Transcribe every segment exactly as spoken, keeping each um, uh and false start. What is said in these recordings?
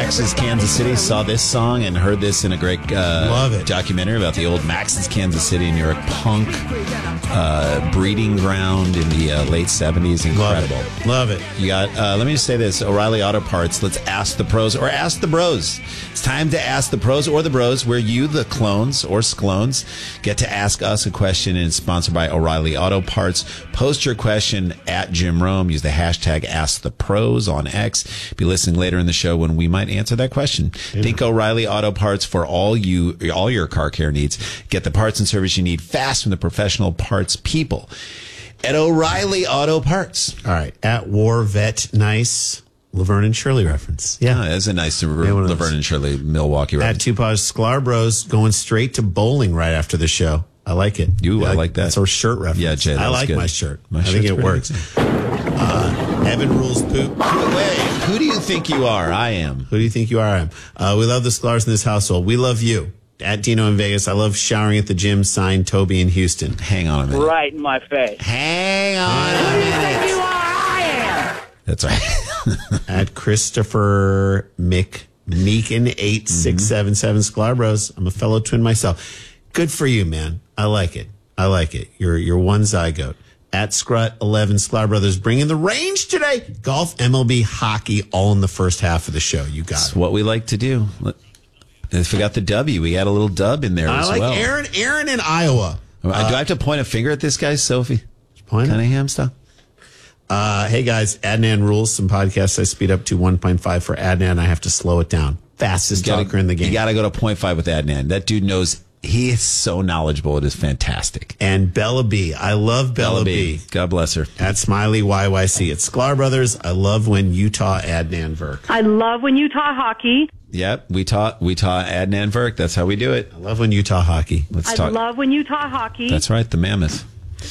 Max's Kansas City. Saw this song and heard this in a great uh, Love it. documentary about the old Max's Kansas City, New York punk uh, breeding ground in the uh, late seventies. Incredible. Love it. Love it. You got, uh, let me just say this, O'Reilly Auto Parts. Let's ask the pros or ask the bros. It's time to ask the pros or the bros, where you, the clones or sklones, get to ask us a question, and it's sponsored by O'Reilly Auto Parts. Post your question at Jim Rome. Use the hashtag Ask the Pros on X. Be listening later in the show when we might answer that question. Yeah. Think O'Reilly Auto Parts for all you, all your car care needs. Get the parts and service you need fast from the professional parts people at O'Reilly Auto Parts. All right. At War Vet Nice. Laverne and Shirley reference. Yeah, that's a nice yeah, Laverne and Shirley Milwaukee reference. At Tupac Sklar Bros going straight to bowling right after the show. I like it. You, I, I like that. That's our shirt reference. Yeah, Jay, I like good. my shirt. My I think it works. Good. Uh, Evan rules poop. Wait, who do you think you are? I am. Who do you think you are? I am. Uh, we love the Sklars in this household. We love you. At Dino in Vegas, I love showering at the gym. Signed, Toby in Houston. Hang on a minute. Right in my face. Hang on a minute. Who do you think you are? I am. That's right. At Christopher Mick Meekin eight six seven seven Sklar Bros. I'm a fellow twin myself. Good for you, man. I like it. I like it. You're you're one zygote. At Scrut eleven Sklar Brothers, bringing the range today. Golf, M L B, hockey, all in the first half of the show. You got That's it. what we like to do. If we got the W, we got a little dub in there I as like well. Aaron. Aaron in Iowa. Uh, Uh, do I have to point a finger at this guy, Sophie? Point it. Cunningham stuff? Uh, hey guys, Adnan rules. Some podcasts I speed up to one point five for Adnan. I have to slow it down. Fastest Gotta- talker in the game. You got to go to point five with Adnan. That dude knows. He is so knowledgeable. It is fantastic. And Bella B. I love Bella, B. God bless her. At Smiley Y Y C. At Sklar Brothers. I love when Utah Adnan Verk. I love when Utah hockey. Yep, we taught we taught Adnan Verk. That's how we do it. I love when Utah hockey. Let's I talk. love when Utah hockey. That's right, the mammoth.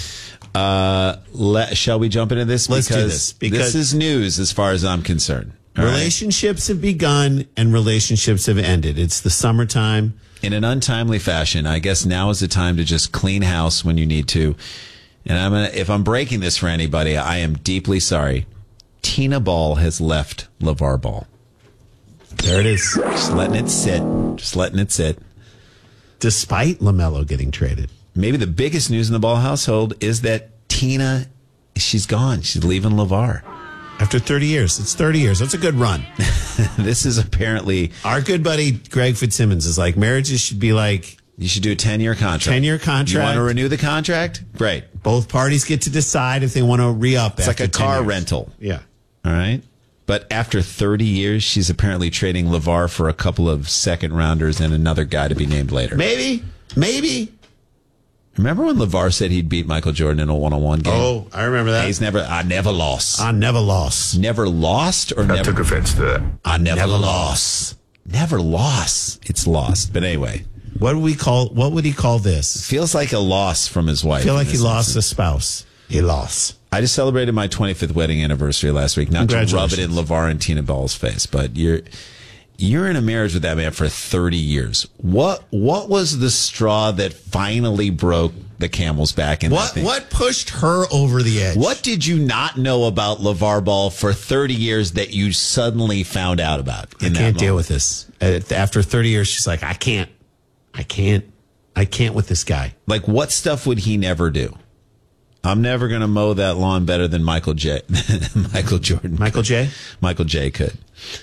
Uh, let, shall we jump into this? Let's do because this, because- this is news as far as I'm concerned. All right? Relationships have begun and relationships have ended. It's the summertime. In an untimely fashion, I guess now is the time to just clean house when you need to. And I'm gonna, if I'm breaking this for anybody, I am deeply sorry. Tina Ball has left LeVar Ball. There it is. Just letting it sit. Just letting it sit. Despite LaMelo getting traded. Maybe the biggest news in the Ball household is that Tina, she's gone. She's leaving LeVar. After thirty years. It's thirty years. That's a good run. This is apparently... Our good buddy Greg Fitzsimmons is like, marriages should be like... You should do a ten-year contract. ten-year contract. You want to renew the contract? Great. Both parties get to decide if they want to re-up. It's like a car rental. Yeah. All right. But after thirty years, she's apparently trading LeVar for a couple of second-rounders and another guy to be named later. Maybe. Maybe. Remember when LeVar said he'd beat Michael Jordan in a one-on-one game? Oh, I remember that. He's never... I never lost. I never lost. Never lost or I never... took offense to that. I never, Never lost. Never lost. It's lost. But anyway, What would we call? What would he call this? feels like a loss from his wife. I feel like in he this lost instance. a spouse. He lost. I just celebrated my twenty-fifth wedding anniversary last week. Not to rub it Congratulations. in LeVar and Tina Ball's face, but you're you're in a marriage with that man for thirty years. What what was the straw that finally broke the camel's back? In What that thing? what pushed her over the edge? What did you not know about LeVar Ball for thirty years that you suddenly found out about? I In that can't deal moment? with this. Uh, After thirty years, she's like, I can't. I can't. I can't with this guy. Like, what stuff would he never do? I'm never going to mow that lawn better than Michael J. Michael Jordan. Michael J. Michael J. could.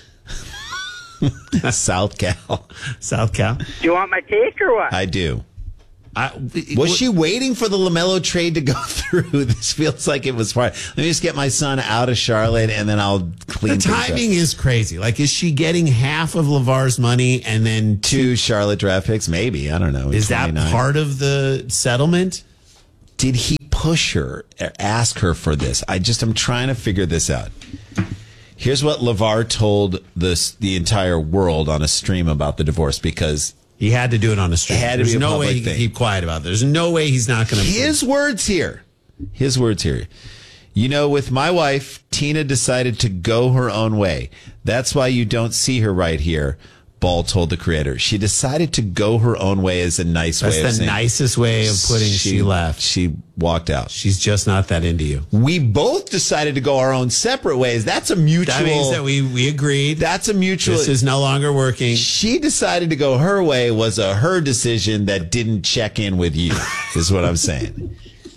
South Cal. South Cal. Do you want my take or what? I do. I, Was she waiting for the LaMelo trade to go through? This feels like it was part. Let me just get my son out of Charlotte, and then I'll clean The things up. timing is crazy. Like, is she getting half of LeVar's money and then Two Charlotte draft picks, maybe. I don't know. Is that twenty-nine. part of the settlement? Did he push her, ask her for this? I just, I'm trying to figure this out. Here's what LeVar told this, the entire world on a stream about the divorce, because He had to do it on the street. It had to There's be a no public way he thing. can keep quiet about it. There's no way he's not going to. his words here, his words here. You know, with my wife, Tina decided to go her own way. That's why you don't see her right here. Ball told the creator. She decided to go her own way as a nice That's way of the saying nicest way of putting she, left. She walked out. She's just not that into you. We both decided to go our own separate ways. That's a mutual. That means that we, we agreed. That's a mutual. This is no longer working. She decided to go her way was a her decision that didn't check in with you, is what I'm saying.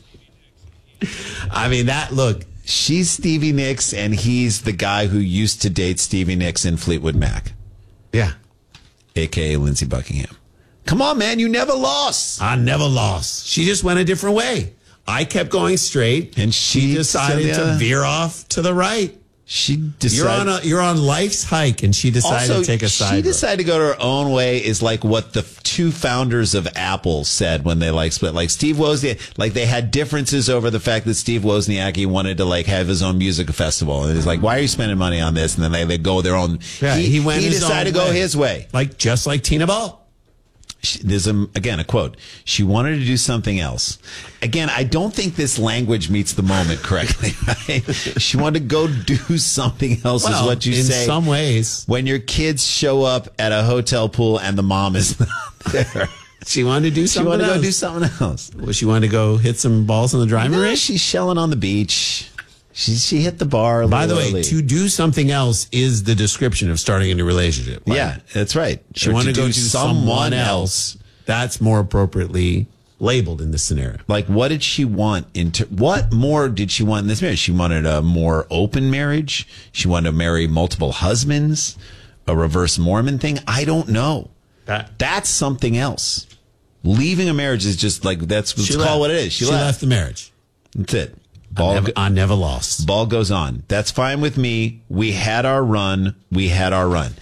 I mean, that, look. She's Stevie Nicks, and he's the guy who used to date Stevie Nicks in Fleetwood Mac. Yeah. A K A Lindsey Buckingham. Come on, man. You never lost. I never lost. She just went a different way. I kept going straight, and she, she decided so, yeah. to veer off to the right. She decided you're on a you're on life's hike, and she decided also, to take a side. She decided road. to go to her own way. Is like what the two founders of Apple said when they like split. Like Steve Wozniak, like they had differences over the fact that Steve Wozniak wanted to like have his own music festival, and he's like, "Why are you spending money on this?" And then they they go their own. Yeah, he, he went. He his decided own to go way. his way, like just like Tina Ball. There's a, again a quote. She wanted to do something else. Again, I don't think this language meets the moment correctly. Right? She wanted to go do something else. Well, is what you in say. In some ways, when your kids show up at a hotel pool and the mom is not there, she wanted to do something. She wanted else. to go do something else. Well, she wanted to go hit some balls in the driving no, range. She's shelling on the beach. She she hit the bar. A By the way, early. to do something else is the description of starting a new relationship. Like, yeah, that's right. She or wanted to, to go do do someone someone else. That's more appropriately labeled in this scenario. Like, what did she want? Into what more did she want in this marriage? She wanted a more open marriage. She wanted to marry multiple husbands, a reverse Mormon thing. I don't know. That that's something else. Leaving a marriage is just like that's let's call left. what it is. She, she left. left the marriage. That's it. Ball I never, I never lost. Ball goes on. That's fine with me. We had our run. We had our run.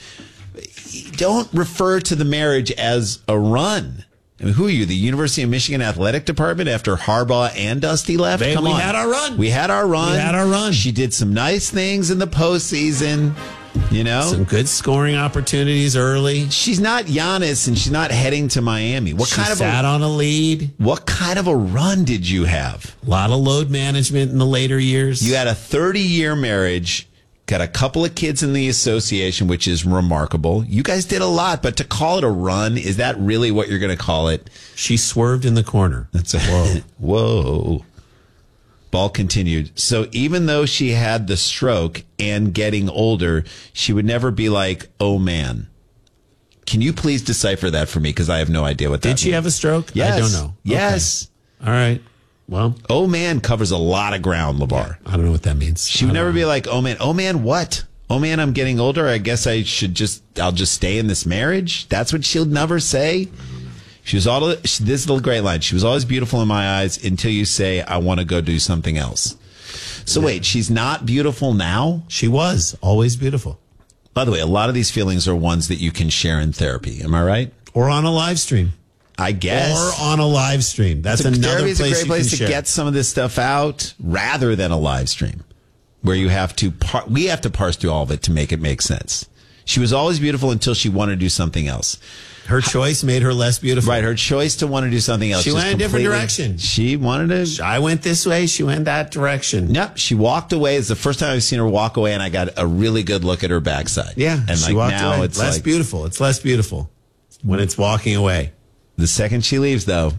Don't refer to the marriage as a run. I mean, who are you? The University of Michigan Athletic Department after Harbaugh and Dusty left? They, Come we on. We had our run. We had our run. We had our run. She did some nice things in the postseason. You know? Some good scoring opportunities early. She's not Giannis and she's not heading to Miami. What she kind of sat a, on a lead. What kind of a run did you have? A lot of load management in the later years. You had a thirty-year marriage. Got a couple of kids in the association, which is remarkable. You guys did a lot, but to call it a run, is that really what you're going to call it? She swerved in the corner. That's a, whoa. Whoa. Ball continued. So even though she had the stroke and getting older, she would never be like, oh, man. Can you please decipher that for me? Because I have no idea what that Did she means. have a stroke? Yes. I don't know. Yes. Okay. All right. Well, oh man covers a lot of ground, LeVar. I don't know what that means. She would never know. be like, oh man, oh man, what? Oh man, I'm getting older. I guess I should just, I'll just stay in this marriage. That's what she'll never say. She was all, this is the great line. She was always beautiful in my eyes until you say, I want to go do something else. So yeah. Wait, she's not beautiful now? She was always beautiful. By the way, a lot of these feelings are ones that you can share in therapy. Am I right? Or on a live stream. I guess. Or on a live stream. That's a, another place, place a great place to share. get some of this stuff out rather than a live stream where you have to, par- we have to parse through all of it to make it make sense. She was always beautiful until she wanted to do something else. Her choice made her less beautiful. Right. Her choice to want to do something else. She went in a different direction. She wanted to. I went this way. She went that direction. Yep. She walked away. It's the first time I've seen her walk away, and I got a really good look at her backside. Yeah. And she like walked now away. it's less like, beautiful. It's less beautiful when it's walking away. The second she leaves, though,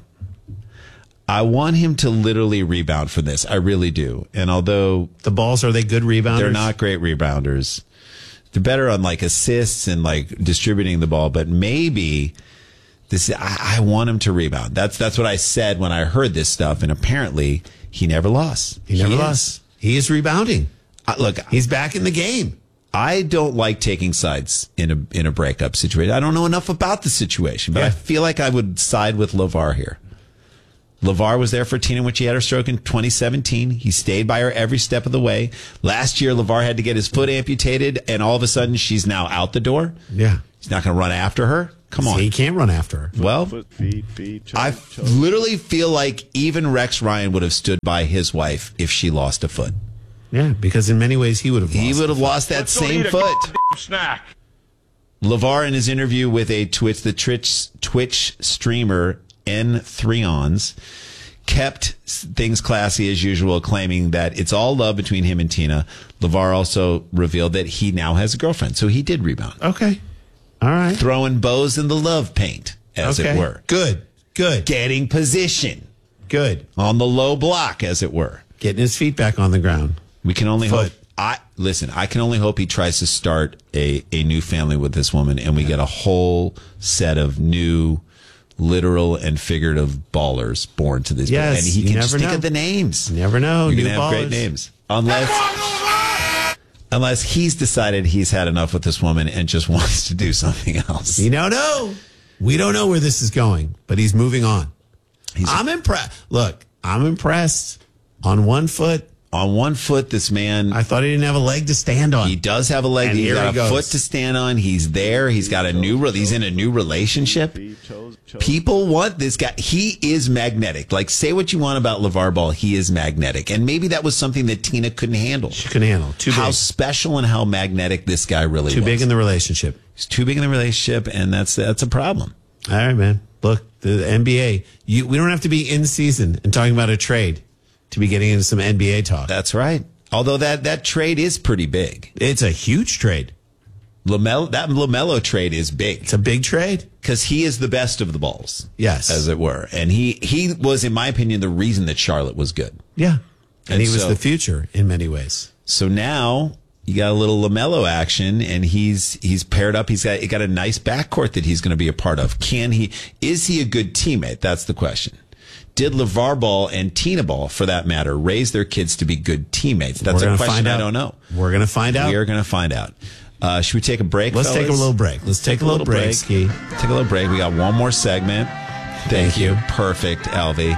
I want him to literally rebound for this. I really do. And although the balls, are they good rebounders? They're not great rebounders. They're better on like assists and like distributing the ball, but maybe this. I, I want him to rebound. That's that's what I said when I heard this stuff, and apparently he never lost. He never he lost. Is. He is rebounding. Uh, look, he's back in the game. I don't like taking sides in a in a breakup situation. I don't know enough about the situation, but yeah. I feel like I would side with LeVar here. LeVar was there for Tina when she had her stroke in twenty seventeen. He stayed by her every step of the way. Last year, LeVar had to get his foot amputated, and all of a sudden, she's now out the door. Yeah. He's not going to run after her. Come on. He can't run after her. Well, foot, feet, feet, choke, I choke. literally feel like even Rex Ryan would have stood by his wife if she lost a foot. Yeah, because in many ways, he would have lost He would have lost that Let's same eat a foot. snack. LeVar, in his interview with a Twitch, the Twitch, Twitch streamer N three ons, kept things classy as usual, claiming that it's all love between him and Tina. LeVar also revealed that he now has a girlfriend, so he did rebound. Okay. All right. Throwing bows in the love paint, as Okay. it were. Good. Good. Getting position Good. on the low block, as it were. Getting his feet back on the ground. We can only Foot. hope. I listen. I can only hope he tries to start a, a new family with this woman, and we get a whole set of new, literal and figurative ballers born to this. Yes, and he you can never just think know. of the names. You never know. You're New gonna have great ballers. names, unless unless he's decided he's had enough with this woman and just wants to do something else. You don't know. We don't know where this is going, but he's moving on. He's I'm impressed. Look, I'm impressed. On one foot, on one foot. This man. I thought he didn't have a leg to stand on. He does have a leg. And He's here got he a goes. foot to stand on. He's there. He's got a new. re- He's in a new relationship. People want this guy. He is magnetic. Like, say what you want about LeVar Ball. He is magnetic, and maybe that was something that Tina couldn't handle. She couldn't handle. Too How big. special and how magnetic this guy really Too was. big in the relationship. He's too big in the relationship, and that's that's a problem. All right, man. Look, the N B A. You, we don't have to be in season and talking about a trade to be getting into some N B A talk. That's right. Although that that trade is pretty big. It's a huge trade. LaMelo, that LaMelo trade is big. It's a big trade. Because he is the best of the balls. Yes. As it were. And he, he was, in my opinion, the reason that Charlotte was good. Yeah. And, And he was so- the future in many ways. So now you got a little LaMelo action, and he's he's paired up. He's got he got a nice backcourt that he's going to be a part of. Can he? Is he a good teammate? That's the question. Did LeVar Ball and Tina Ball, for that matter, raise their kids to be good teammates? That's We're a gonna question find I out. don't know. We're going to find out. We are going to find out. Uh, should we take a break? Let's take a fellas? little break. Let's take, a little, break, Ski. Take a little break. We got one more segment. Thank, you. Perfect, Alvy.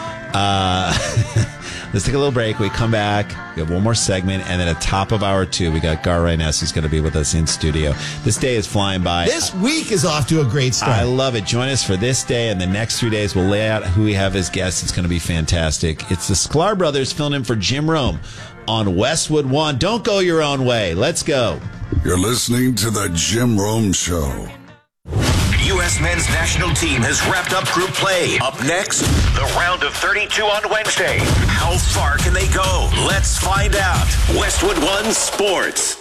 Uh, let's take a little break. We come back. We have one more segment. And then at top of hour two, we got Gar Reynes, who's going to be with us in studio. This day is flying by. This week is off to a great start. I love it. Join us for this day and the next three days. We'll lay out who we have as guests. It's going to be fantastic. It's the Sklar brothers filling in for Jim Rome on Westwood One. Don't go your own way. Let's go. You're listening to the Jim Rome Show. U S men's national team has wrapped up group play. Up next, the round of thirty-two on Wednesday. How far can they go? Let's find out. Westwood One Sports.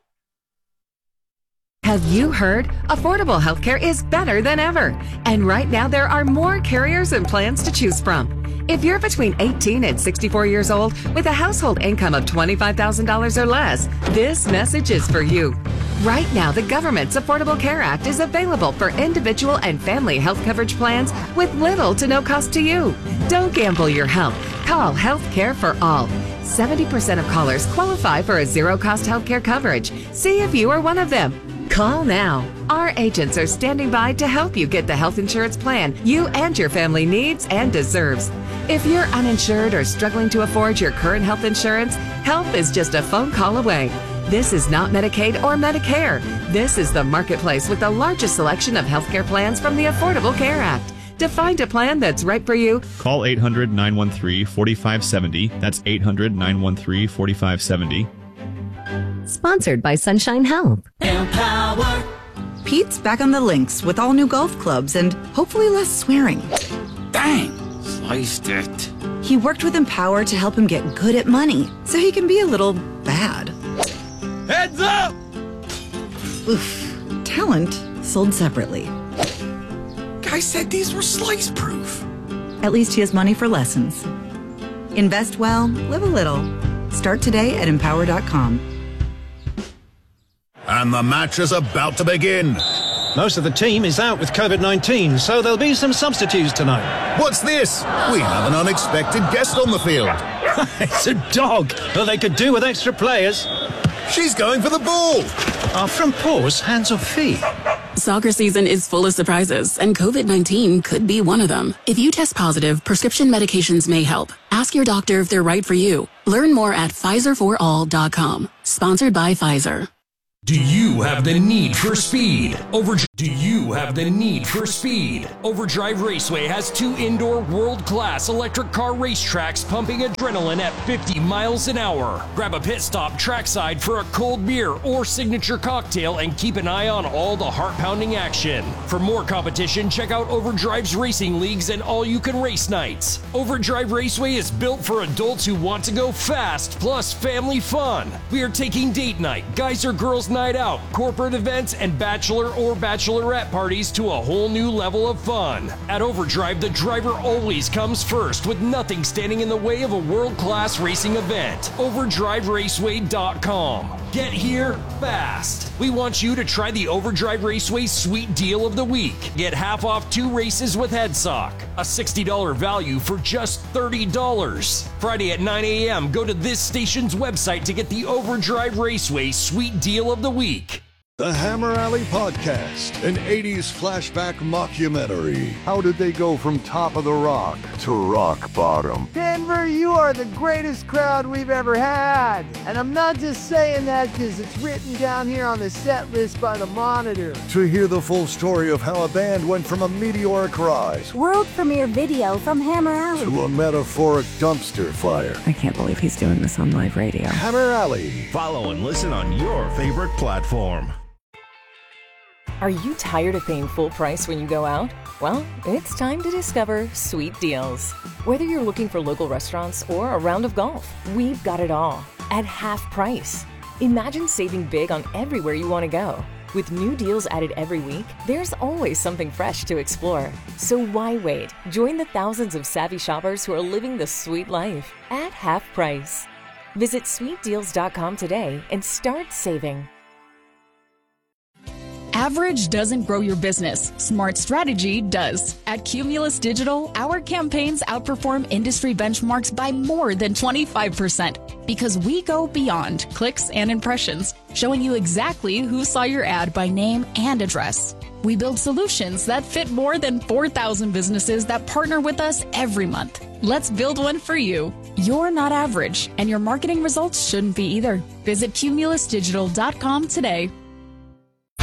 Have you heard? Affordable healthcare is better than ever. And right now there are more carriers and plans to choose from. If you're between eighteen and sixty-four years old with a household income of twenty-five thousand dollars or less, this message is for you. Right now, the government's Affordable Care Act is available for individual and family health coverage plans with little to no cost to you. Don't gamble your health. Call Health Care for All. seventy percent of callers qualify for a zero-cost health care coverage. See if you are one of them. Call now. Our agents are standing by to help you get the health insurance plan you and your family needs and deserves. If you're uninsured or struggling to afford your current health insurance, help is just a phone call away. This is not Medicaid or Medicare. This is the marketplace with the largest selection of healthcare plans from the Affordable Care Act. To find a plan that's right for you, call eight hundred, nine one three, four five seven zero. That's eight hundred, nine one three, four five seven zero. Sponsored by Sunshine Health. Empower. Pete's back on the links with all new golf clubs and hopefully less swearing. Dang, sliced it. He worked with Empower to help him get good at money so he can be a little bad. Heads up! Oof. Talent sold separately. Guy said these were slice proof. At least he has money for lessons. Invest well, live a little. Start today at empower dot com. And the match is about to begin. Most of the team is out with COVID nineteen, so there'll be some substitutes tonight. What's this? We have an unexpected guest on the field. It's a dog, but they could do with extra players. She's going for the ball. Are from paws, hands or feet? Soccer season is full of surprises, and COVID nineteen could be one of them. If you test positive, prescription medications may help. Ask your doctor if they're right for you. Learn more at Pfizer for all dot com. Sponsored by Pfizer. Do you have the need for speed? Over Do you have the need for speed? Overdrive Raceway has two indoor world-class electric car racetracks pumping adrenaline at fifty miles an hour. Grab a pit stop trackside for a cold beer or signature cocktail and keep an eye on all the heart-pounding action. For more competition, check out Overdrive's racing leagues and all-you-can race nights. Overdrive Raceway is built for adults who want to go fast, plus family fun. We are taking date night, guys or girls night out, corporate events, and bachelor or bachelor bachelorette parties to a whole new level of fun. At Overdrive, the driver always comes first, with nothing standing in the way of a world-class racing event. overdrive raceway dot com. Get here fast. We want you to try the Overdrive Raceway Sweet Deal of the Week. Get half off two races with Headsock. A sixty dollars value for just thirty dollars. Friday at nine a.m., go to this station's website to get the Overdrive Raceway Sweet Deal of the Week. The Hammer Alley Podcast, an eighties flashback mockumentary. How did they go from top of the rock to rock bottom? Denver, you are the greatest crowd we've ever had. And I'm not just saying that because it's written down here on the set list by the Monitor. To hear the full story of how a band went from a meteoric rise, world premiere video from Hammer Alley, to a metaphoric dumpster fire. I can't believe he's doing this on live radio. Hammer Alley. Follow and listen on your favorite platform. Are you tired of paying full price when you go out? Well, it's time to discover Sweet Deals. Whether you're looking for local restaurants or a round of golf, we've got it all at half price. Imagine saving big on everywhere you want to go. With new deals added every week, there's always something fresh to explore. So why wait? Join the thousands of savvy shoppers who are living the sweet life at half price. Visit sweet deals dot com today and start saving. Average doesn't grow your business. Smart strategy does. At Cumulus Digital, our campaigns outperform industry benchmarks by more than twenty-five percent because we go beyond clicks and impressions, showing you exactly who saw your ad by name and address. We build solutions that fit more than four thousand businesses that partner with us every month. Let's build one for you. You're not average, and your marketing results shouldn't be either. Visit cumulus digital dot com today.